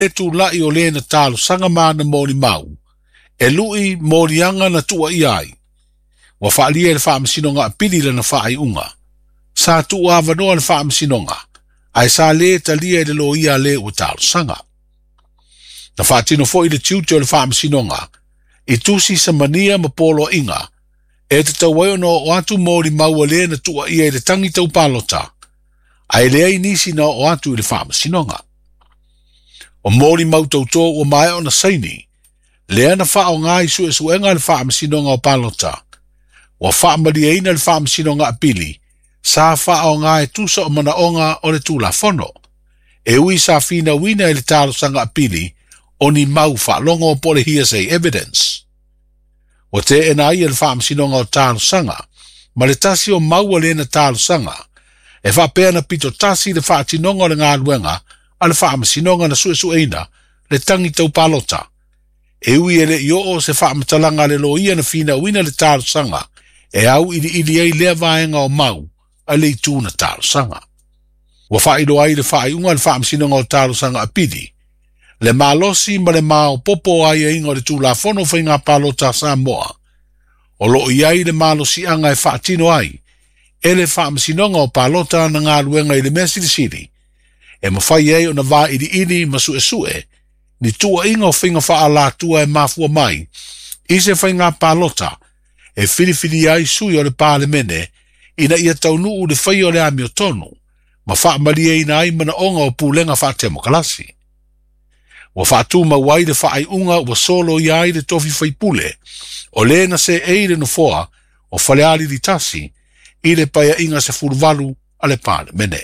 e tu lai o le na talo sanga mana mori mau, e lui morianga na tua iai. Wa whaalia le whaamasinonga apili le na whaai unga. Sa tu avanoa le whaamasinonga, ai sa le talia le lo ia le o talo sanga. Na whaatino fo i le tiutio le whaamasinonga, i tusi sa mania ma polo inga, e te tawai no o atu mori mau le na tua ia le tangi tau palota, ai le ai nisi na o atu i le whaamasinonga. O mori mau tauto o mai o na saini, le ana wha o ngai su e suenga le whaamasinonga o palota, wa whaamari eina le whaamasinonga apili, sa wha o ngai tusa o manaonga o le tula fono, e ui sa fina wina i le talo sanga apili, o ni mau whaalonga o pole hearsay evidence. O te ena ia le whaamasinonga o talo sanga, ma le tasi o mau le na talo sanga, e whapea na pito tasi le whaatinonga o le ngā luenga, a le whaamasinonga na suesueina, le tangi tau palota. E ui ele i o se whaamatalanga le loia na fina wina le talo sanga, e au ili ei lea vaenga o mau, a le itu na talo sanga. Wa whairo ai le whaaiunga le whaamasinonga o talo sanga apidi, le malosi ma le mao popo ai e ingo le tūla fono whai ngā palota Samoa. O lo iai le malosi anga e whaatino ai, e le whaamasinonga o palota na ngā luenga i le Mesiri City, e mawhai ei o na wā ili ma sue, ni tua inga o whinga wha ala tua e mafua mai, i se whai ngā palota, e whiriwhiri ai sui o le pālemene, ina ia taunu u le whai o le ami o tonu, ma wha mari e ina ai mana onga o pūlenga wha temo kalasi. Wa whaatu mawai le whaai unga wa solo iai le tofi whaipule, o le na se eire no foa, o whaleari li tasi, i le paia inga se furuvalu a le pālemene.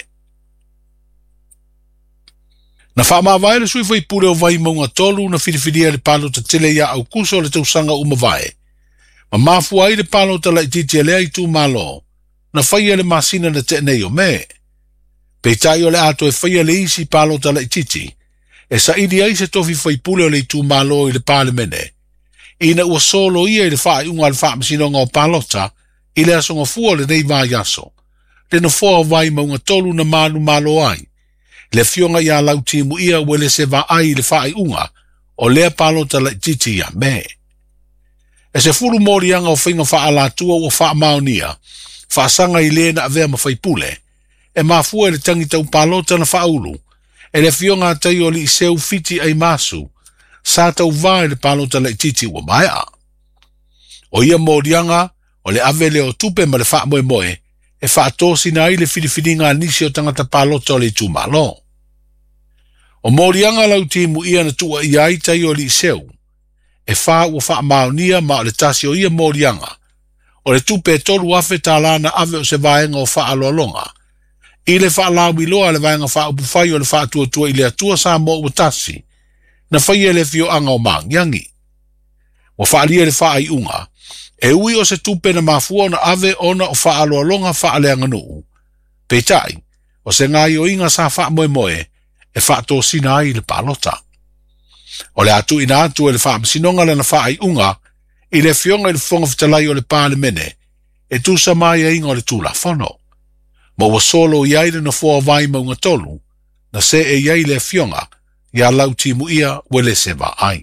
Na whaamawai le sui whaipule o vai maunga tolu na whiriwhiria le palota tele ia au kuso le tausanga umawai. Ma mafua i le palota la ititia lea i tū malo, na whaia le masina na tenei o me. Peitai o le ato e whaia le isi palota la ititi, e sa idi ai se tofi whaipule o le tū malo i le palemene. Ina ua solo ia i le whaai unga le whaamasinonga o palota, i le asonga fua le nei vai aso. Le no fua vai maunga tolu na malu malo ai. Le fionga ia lautimu ia wele se va ai le whaai unga, o lea palota la ititi ia me. E se furu morianga o whinga wha alatua o wha maonia, wha sanga i lena a vea ma whaipule, e mafua le tangi tau palota na whaulu, e le fionga tai o li i seu fiti ai masu, sa tau vai le palota la ititi ua maia. O ia morianga, o le ave leo tupe ma le wha moe moe, e wha atosi na i le whiriwhiringa nisi o tangata palota o le tu malo. O morianga lau timu ia na tua i ai tai o li i seu, e wha ua wha maonia ma o le tasi o ia morianga, o le tupe tolu afe talana ave o se vaenga o wha aloalonga, i le wha lawi loa le vaenga wha upufai o le wha tua i le atua sa mo ua tasi, na whaia le fio anga o maangiangi. Wa wha alia le wha ai unga, e ui o se tupe na mafua na ave ona o wha aloalonga wha aleanga nuu. Peitai, o se ngai o inga sa wha moe moe, e wha to sina ai le palota. O le atu ina atu e le whaamasinonga le na whaai unga, i le fionga i le fonga fitalai o le pālemene, e tu sa mai e inga o le tūla fono. Ma ua solo iai le na fua vai maunga tolu, na se e iai le fionga, ia lau timu ia wele se va ai.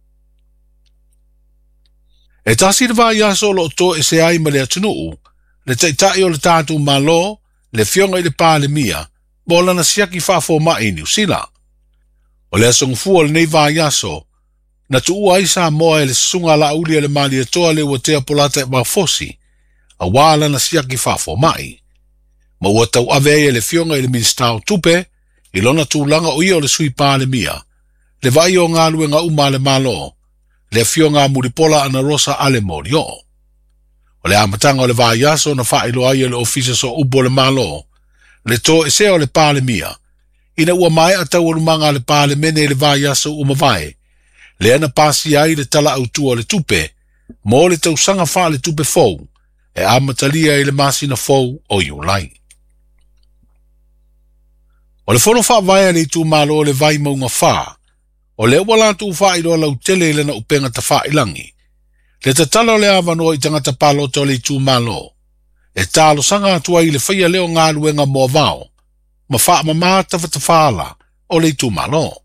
E tasi le vai aso lo to e se ai ma le atunuu, le taitai o le tātu malo, le fionga i le pālemia, bola na siaki whafo mai New Zealand. O le asong fua le nei vai aso, na tua isa moa e le sunga la ulia le mali e toa le watea polata e mafosi, a wala na siaki whafo mai. Ma ua tau ave e le fionga i le ministau tupe, i lona tūlanga o ia o le sui pālemia, le vai o ngā luenga uma le malo, le fionga muripola ana rosa ale morio. O le amatanga o le vai aso na whailo ai le ofisa so ubo le malo, le to e se o le pālemia, ina ua mai a tau alumanga le pālemene le vai aso umawai, le ana pasi ai le tala autua le tupe, mo le tau sanga wha le tupe fou, e amatalia i le masina fou o iulai. O le fono wha vai le tu malo le vai maunga wha, o le wala tu wha i roa lau tele le na upenga ta wha ilangi, le tatala le avanoa i tangata palota le tu malo, e talo sanga atua i le whaia leo ngā luenga mua vao, ma wha mamata whatawhala o le tu malo.